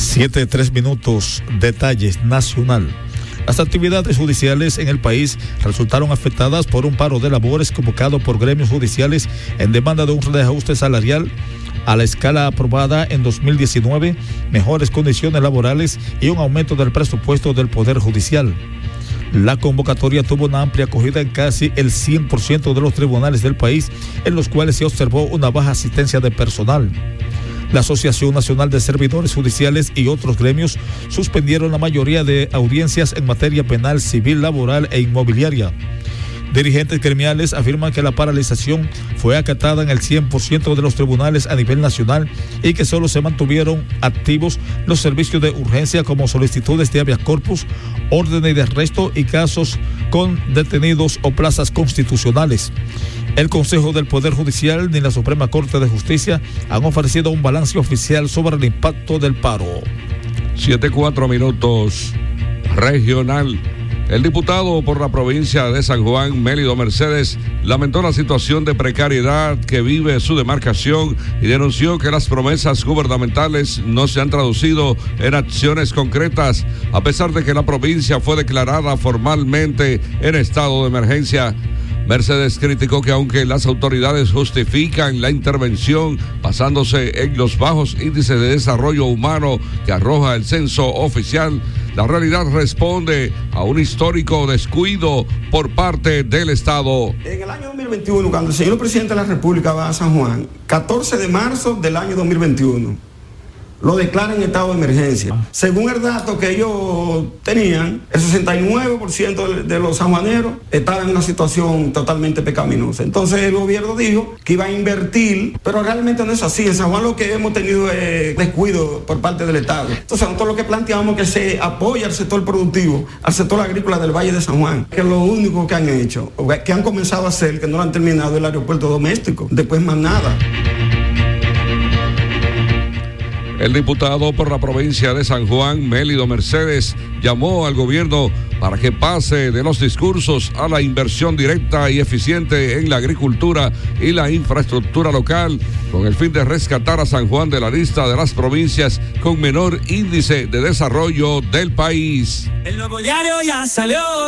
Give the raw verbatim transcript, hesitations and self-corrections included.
Siete, tres minutos, detalles nacional. Las actividades judiciales en el país resultaron afectadas por un paro de labores convocado por gremios judiciales en demanda de un reajuste salarial a la escala aprobada en dos mil diecinueve, mejores condiciones laborales y un aumento del presupuesto del Poder Judicial. La convocatoria tuvo una amplia acogida en casi el cien por ciento de los tribunales del país, en los cuales se observó una baja asistencia de personal. La Asociación Nacional de Servidores Judiciales y otros gremios suspendieron la mayoría de audiencias en materia penal, civil, laboral e inmobiliaria. Dirigentes gremiales afirman que la paralización fue acatada en el cien por ciento de los tribunales a nivel nacional y que solo se mantuvieron activos los servicios de urgencia como solicitudes de habeas corpus, órdenes de arresto y casos con detenidos o plazas constitucionales. El Consejo del Poder Judicial ni la Suprema Corte de Justicia han ofrecido un balance oficial sobre el impacto del paro. Siete, cuatro minutos, regional. El diputado por la provincia de San Juan, Mélido Mercedes, lamentó la situación de precariedad que vive su demarcación y denunció que las promesas gubernamentales no se han traducido en acciones concretas, a pesar de que la provincia fue declarada formalmente en estado de emergencia. Mercedes criticó que aunque las autoridades justifican la intervención basándose en los bajos índices de desarrollo humano que arroja el censo oficial, la realidad responde a un histórico descuido por parte del Estado. En el año dos mil veintiuno, cuando el señor presidente de la República va a San Juan, catorce de marzo del año dos mil veintiuno, lo declaran en estado de emergencia. Según el dato que ellos tenían, el sesenta y nueve por ciento de los sanjuaneros estaban en una situación totalmente pecaminosa. Entonces el gobierno dijo que iba a invertir, pero realmente no es así. En San Juan lo que hemos tenido es descuido por parte del Estado. Entonces nosotros lo que planteamos es que se apoya al sector productivo, al sector agrícola del Valle de San Juan, que es lo único que han hecho, que han comenzado a hacer, que no lo han terminado, el aeropuerto doméstico. Después más nada. El diputado por la provincia de San Juan, Mélido Mercedes, llamó al gobierno para que pase de los discursos a la inversión directa y eficiente en la agricultura y la infraestructura local, con el fin de rescatar a San Juan de la lista de las provincias con menor índice de desarrollo del país. El nuevo diario ya salió.